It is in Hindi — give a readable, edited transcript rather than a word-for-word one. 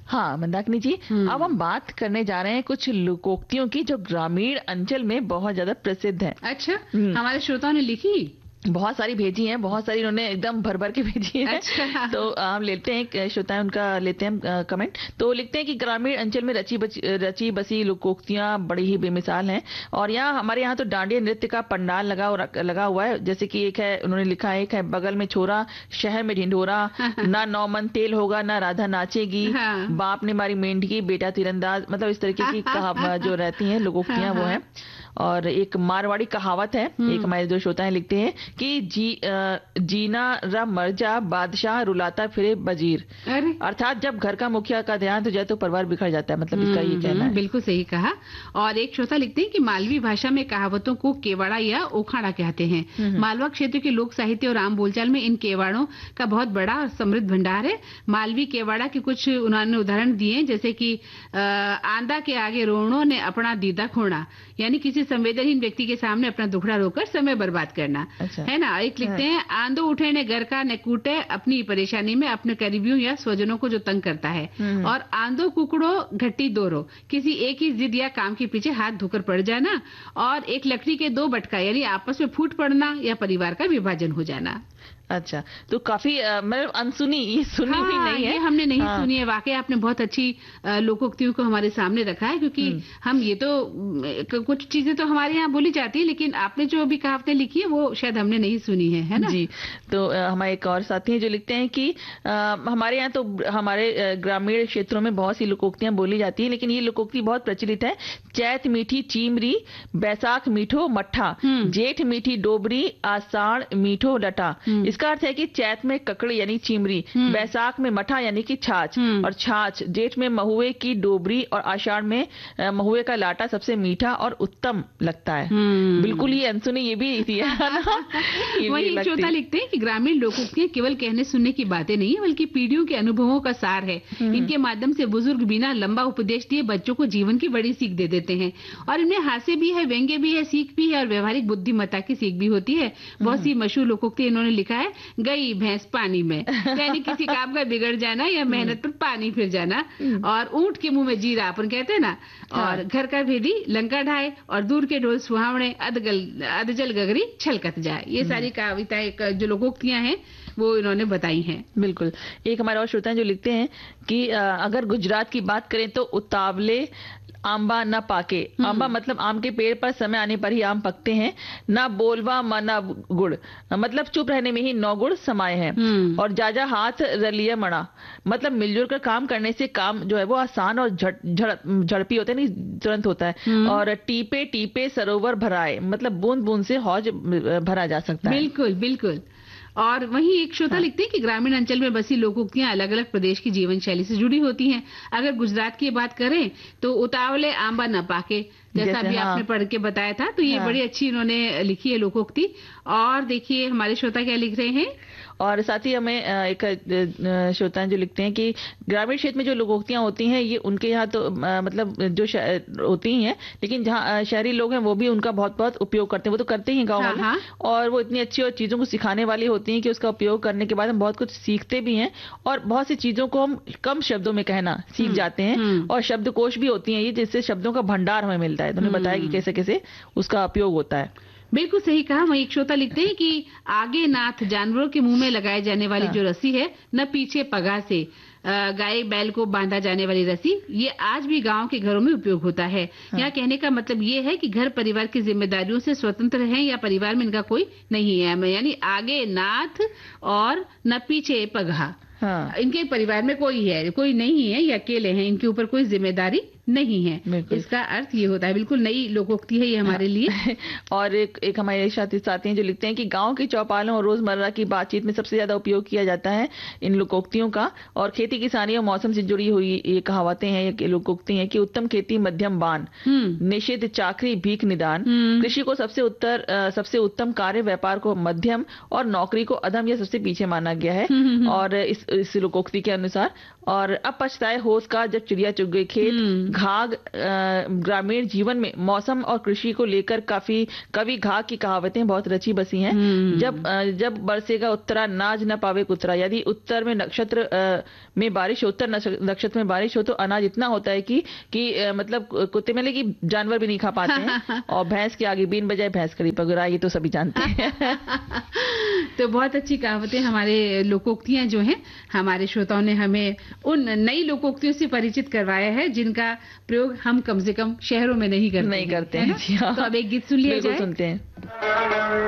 हाँ मंदाकिनी जी, अब हम बात करने जा रहे हैं कुछ लोकोक्तियों की जो ग्रामीण अंचल में बहुत ज्यादा प्रसिद्ध है। अच्छा, हमारे श्रोताओं ने लिखी? बहुत सारी भेजी हैं, बहुत सारी उन्होंने एकदम भर भर के भेजी है। अच्छा। तो हम लेते हैं, श्रोता है उनका लेते हैं कमेंट। तो लिखते हैं कि ग्रामीण अंचल में रची बसी लोकोक्तियां बड़ी ही बेमिसाल हैं। और हमारे यहाँ तो डांडिया नृत्य का पंडाल लगा हुआ है। जैसे कि एक है, उन्होंने लिखा है, एक है बगल में छोरा शहर में ढिंढोरा, ना 9 मन तेल होगा ना राधा नाचेगी, बाप ने मारी मेंढकी बेटा तीरंदाज। मतलब इस तरीके की जो रहती हैं लोकोक्तियां वो हैं। और एक मारवाड़ी कहावत है, एक हमारे जो श्रोता है लिखते हैं कि जीना रा मर्जा बादशाह रुलाता फिरे वजीर। अर्थात जब घर का मुखिया का ध्यान हो जाए तो परिवार बिखर जाता है। मतलब इसका ये कहना है। बिल्कुल सही कहा। और एक श्रोता लिखते हैं कि मालवी भाषा में कहावतों को केवाड़ा या ओखाड़ा कहते हैं। मालवा क्षेत्र के लोक साहित्य और आम बोलचाल में इन केवाड़ों का बहुत बड़ा और समृद्ध भंडार है। मालवी केवाड़ा के कुछ उन्होंने उदाहरण दिए, जैसे कि आंदा के आगे रोणों ने अपना दीदा खोना, यानी किसी संवेदनहीन व्यक्ति के सामने अपना दुखड़ा रोकर समय बर्बाद करना। अच्छा। है ना। एक लिखते हैं आंदो उठे ने घर का ने कूटे, अपनी परेशानी में अपने करीबियों या स्वजनों को जो तंग करता है। और आंदो कुकड़ो घट्टी दोरो, किसी एक ही जिद या काम के पीछे हाथ धोकर पड़ जाना। और एक लकड़ी के 2 बटका, यानी आपस में फूट पड़ना या परिवार का विभाजन हो जाना। अच्छा, तो काफी मतलब अनसुनी, ये सुनी हुई नहीं है, ये हमने नहीं सुनी है। वाकई आपने बहुत अच्छी लोकोक्तियों को हमारे सामने रखा है, क्योंकि हम ये तो कुछ चीजें तो हमारे यहाँ बोली जाती है, लेकिन आपने जो अभी कहावतें लिखी है वो शायद हमने नहीं सुनी है ना जी। तो हमारे एक और साथी हैं जो लिखते हैं कि हमारे यहाँ तो हमारे ग्रामीण क्षेत्रों में बहुत सी लोकोक्तियां बोली जाती है, लेकिन ये लोकोक्ति बहुत प्रचलित है। चैत मीठी चीमरी, बैसाख मीठो मट्ठा, जेठ मीठी डोबरी, आषाढ़ मीठो डटा। इसका अर्थ है कि चैत में ककड़ी यानी चिमरी, बैसाख में मठा यानी कि छाछ और छाछ, जेठ में महुए की डोबरी और आषाढ़ में महुए का लाटा सबसे मीठा और उत्तम लगता है। बिल्कुल ये अनसुनी ये भी थी वही श्रोता लिखते हैं कि ग्रामीण लोकोक्तियां केवल कहने सुनने की बातें नहीं है, बल्कि पीढ़ियों के अनुभवों का सार है। इनके माध्यम से बुजुर्ग बिना लंबा उपदेश दिए बच्चों को जीवन की बड़ी सीख दे देते हैं। और इनमें हास्य भी है, व्यंग्य भी है, सीख भी है और व्यवहारिक बुद्धिमत्ता की सीख भी होती है। बहुत सी मशहूर लोकोक्ति इन्होंने लिखा है, गई भैंस पानी में, यानी किसी काम का बिगड़ जाना या मेहनत पर पानी फिर जाना। और ऊंट के मुंह में जीरा अपन कहते हैं ना। और घर का भेदी लंका ढाए, और दूर के ढोल सुहावने, अधजल गगरी छलकत जाए। ये सारी कविताएं जो लोकोक्तियां हैं वो इन्होंने बताई हैं। बिल्कुल। एक हमारे और श्रोता जो लिखते हैं कि अगर गुजरात की बात करें तो उतावले आंबा न पाके, आंबा मतलब आम के पेड़ पर समय आने पर ही आम पकते हैं, ना बोलवा मना गुड़, मतलब चुप रहने में ही 9 गुड़ समाये हैं। और जाजा हाथ रलिया मणा, मतलब मिलजुल कर काम करने से काम जो है वो आसान और झड़पी होता है, नहीं तुरंत होता है। और टीपे टीपे सरोवर भराए, मतलब बूंद बूंद से हौज भरा जा सकता है। बिल्कुल बिल्कुल। और वहीं एक श्रोता लिखते हैं कि ग्रामीण अंचल में बसी लोकोक्तियां अलग अलग प्रदेश की जीवन शैली से जुड़ी होती हैं। अगर गुजरात की बात करें तो उतावले आंबा न पाके, जैसा अभी आपने पढ़ के बताया था, तो ये बड़ी अच्छी इन्होंने लिखी है लोकोक्ति। और देखिए हमारे श्रोता क्या लिख रहे हैं। और साथ ही हमें एक श्रोता जो लिखते हैं कि ग्रामीण क्षेत्र में जो लोकोक्तियां होती हैं ये उनके यहाँ तो मतलब जो होती हैं, लेकिन जहाँ शहरी लोग हैं वो भी उनका बहुत बहुत उपयोग करते हैं। वो तो करते ही गाँव वाले, और वो इतनी अच्छी और चीजों को सिखाने वाली होती हैं कि उसका उपयोग करने के बाद हम बहुत कुछ सीखते भी हैं, और बहुत सी चीजों को हम कम शब्दों में कहना सीख जाते हैं। और शब्दकोश भी होती है ये, जिससे शब्दों का भंडार हमें मिलता है। तो उन्होंने बताया कि कैसे कैसे उसका उपयोग होता है। बिल्कुल सही कहा। वहीं एक श्रोता लिखते हैं कि आगे नाथ, जानवरों के मुंह में लगाए जाने वाली जो रस्सी है, न पीछे पगा से गाय बैल को बांधा जाने वाली रस्सी, ये आज भी गांव के घरों में उपयोग होता है। यहाँ कहने का मतलब ये है कि घर परिवार की जिम्मेदारियों से स्वतंत्र हैं या परिवार में इनका कोई नहीं है, यानी आगे नाथ और न पीछे पगहा। इनके परिवार में कोई नहीं है, ये अकेले हैं, इनके ऊपर कोई जिम्मेदारी नहीं है। इसका अर्थ ये होता है। बिल्कुल नई लोकोक्ति है ये हमारे लिए। और एक हमारे साथी हैं जो लिखते हैं कि गांव की चौपालों और रोजमर्रा की बातचीत में सबसे ज्यादा उपयोग किया जाता है इन लोकोक्तियों का। और खेती किसानी और मौसम से जुड़ी हुई ये कहावतें हैं, ये लोकोक्ति हैं कि उत्तम खेती मध्यम बान, निषिद्ध चाकरी भीख निदान, कृषि को सबसे उत्तम कार्य, व्यापार को मध्यम और नौकरी को अधम या सबसे पीछे माना गया है। और इस लोकोक्ति के अनुसार, और अब पछताए होश का जब चिड़िया चुग गई खेत, घाघ ग्रामीण जीवन में मौसम और कृषि को लेकर काफी कवि घाघ की कहावतें बहुत रची बसी हैं। जब बरसेगा उत्तरा नाज न पावे कुतरा, यदि उत्तर में नक्षत्र में बारिश, उत्तर नक्षत्र में बारिश हो तो अनाज इतना होता है कि मतलब कुत्ते में लेकिन जानवर भी नहीं खा पाते हैं। और भैंस के आगे बीन बजाए भैंस कड़ी पगड़ा, ये तो सभी जानते हैं। तो बहुत अच्छी कहावतें, हमारे लोकोक्तियां जो हैं, हमारे श्रोताओं ने हमें उन नई लोकोक्तियों से परिचित करवाया है जिनका प्रयोग हम कम से कम शहरों में नहीं करते हैं। तो अब एक गीत सुन लिया जाए। सुनते हैं।